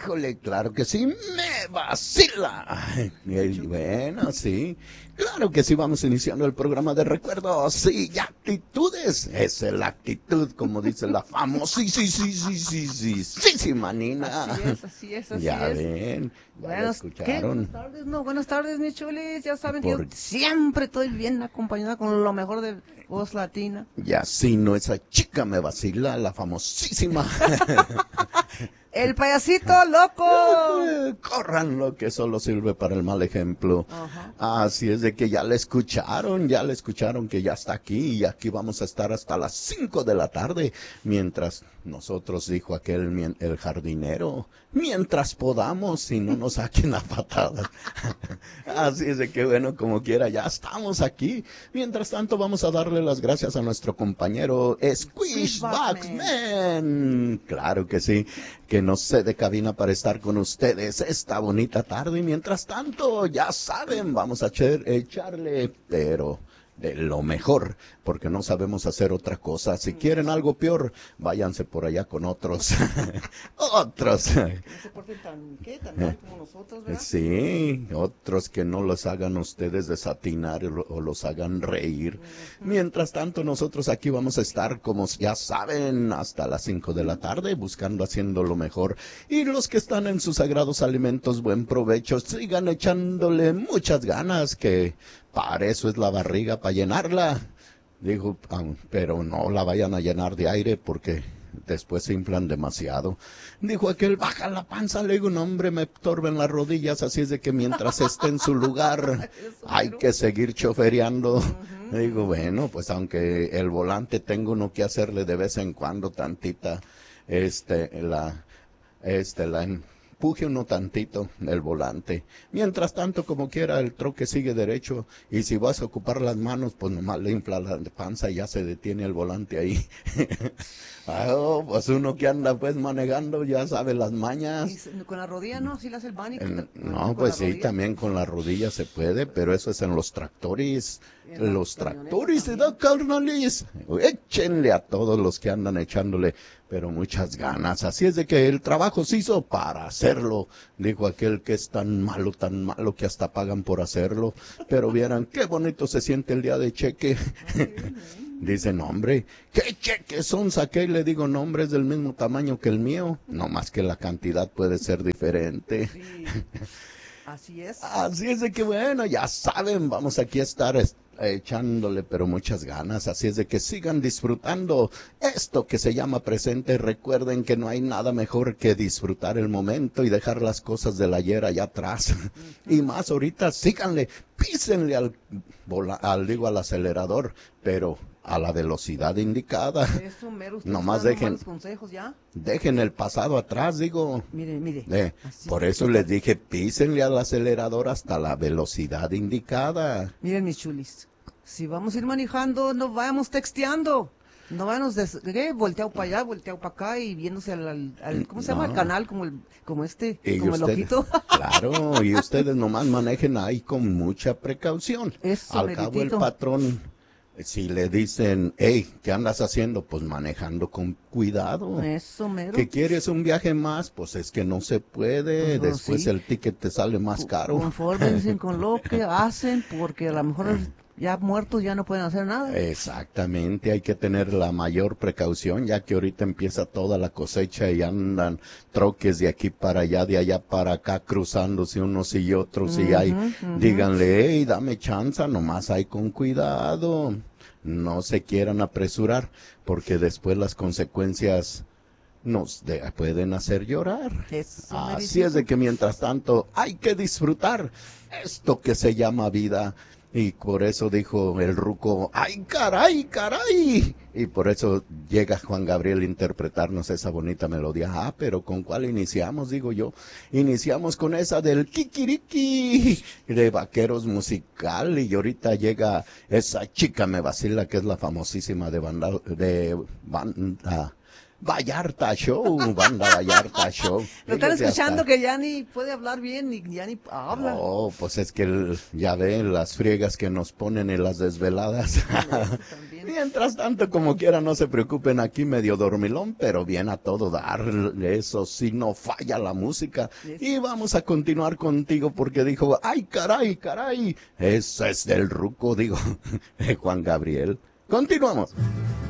Híjole, claro que sí, me vacila. Y bueno, sí, claro que sí, vamos iniciando el programa de recuerdos, sí, y actitudes. Esa es la actitud, como dice la famosa, sí, manina. Así es, así es, así Ya es. ven, ya la ¿Qué? Buenas escucharon. tardes, no, buenas tardes, mis chulis. Ya saben que yo Por siempre estoy bien acompañada con lo mejor de voz latina. ya sí, no, esa chica me vacila, la famosísima. ¡El payasito loco! Corran lo que solo sirve para el mal ejemplo. Ajá. Así es de que ya le escucharon que ya está aquí y aquí vamos a estar hasta las 5 de la tarde, mientras nosotros, dijo aquel el jardinero, mientras podamos y no nos saquen a patadas. Así es de que bueno, como quiera, ya estamos aquí. Mientras tanto vamos a darle las gracias a nuestro compañero Squishbacksman. Claro que sí, que nos cede cabina para estar con ustedes esta bonita tarde. Y mientras tanto, ya saben, vamos a echarle, pero de lo mejor, porque no sabemos hacer otra cosa. Si quieren algo peor, váyanse por allá con otros. Otros. No se porten tan mal como nosotros, ¿verdad? Sí, otros que no los hagan ustedes desatinar o los hagan reír. Mientras tanto, nosotros aquí vamos a estar, como ya saben, hasta las 5 de la tarde, buscando, haciendo lo mejor. Y los que están en sus sagrados alimentos, buen provecho, sigan echándole muchas ganas, que para eso es la barriga, para llenarla. Digo, pero no la vayan a llenar de aire porque después se inflan demasiado. Dijo aquel, baja la panza. Le digo, no, hombre, me estorben las rodillas, así es de que mientras esté en su lugar hay que seguir chofereando. Digo, bueno, pues aunque el volante tengo uno que hacerle de vez en cuando tantita, la empuje uno tantito el volante. Mientras tanto, como quiera, el troque sigue derecho, y si vas a ocupar las manos, pues nomás le infla la panza y ya se detiene el volante ahí. Pues uno que anda pues manejando ya sabe las mañas. Y con la rodilla, ¿no? Sí le hace el pánico. No, pues sí, también con la rodilla se puede, pero eso es en los tractores. Los tractores se da, carnales. Échenle a todos los que andan echándole, pero muchas ganas. Así es de que el trabajo se hizo para hacerlo. Dijo aquel que es tan malo que hasta pagan por hacerlo. Pero vieran qué bonito se siente el día de cheque. Dicen, hombre, ¿qué cheques son? Saqué y le digo, no, hombre, es del mismo tamaño que el mío. No más que la cantidad puede ser diferente. Sí. Así es. Así es de que bueno, ya saben, vamos aquí a estar echándole pero muchas ganas. Así es de que sigan disfrutando esto que se llama presente. Recuerden que no hay nada mejor que disfrutar el momento y dejar las cosas del ayer allá atrás. Y más ahorita, síganle, písenle al acelerador, pero a la velocidad indicada. Eso, mero, Nomás dejen, consejos ya. dejen el pasado atrás, digo. Mire. Por eso les dije, písenle al acelerador hasta la velocidad indicada. Miren, mis chulis, si vamos a ir manejando, no vayamos texteando. No vayamos volteado para allá, volteado para acá y viéndose al ¿cómo se llama? El canal, como el ojito. Claro, y ustedes nomás manejen ahí con mucha precaución. Eso, al cabo el patrón, si le dicen, hey, ¿qué andas haciendo? Pues manejando con cuidado. Eso, mero. ¿Que quieres un viaje más? Pues es que no se puede. Después sí, el ticket te sale más caro. Confórmense con lo que hacen, porque a lo mejor ya muertos ya no pueden hacer nada. Exactamente, hay que tener la mayor precaución, ya que ahorita empieza toda la cosecha y andan troques de aquí para allá, de allá para acá, cruzándose unos y otros, y hay, díganle, hey, dame chance, nomás hay con cuidado, no se quieran apresurar, porque después las consecuencias nos pueden hacer llorar. Así es de que mientras tanto hay que disfrutar esto que se llama vida. Y por eso dijo el ruco, ¡ay, caray, caray! Y por eso llega Juan Gabriel a interpretarnos esa bonita melodía. Pero ¿con cuál iniciamos? Digo yo. Iniciamos con esa del Kikiriki de Vaqueros Musical. Y ahorita llega esa chica me vacila, que es la famosísima de banda Vallarta Show, banda Vallarta Show. Lo están Ellos ya escuchando están. que ya ni puede hablar bien, ni ya ni habla. Oh, pues es que ya ven las friegas que nos ponen en las desveladas. Eso también. Mientras tanto, como quiera, no se preocupen, aquí medio dormilón, pero bien a todo dar. Eso sí, no falla la música. Eso. Y vamos a continuar contigo porque dijo, ay, caray, caray. Eso es del ruco, digo, Juan Gabriel. Continuamos.